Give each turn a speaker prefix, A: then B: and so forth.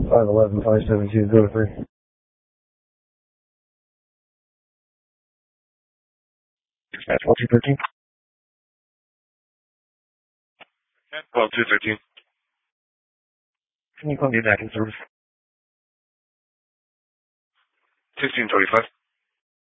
A: 511-572-03. 12-213.
B: 12-213.
A: Can you call me back in service?
B: 1625.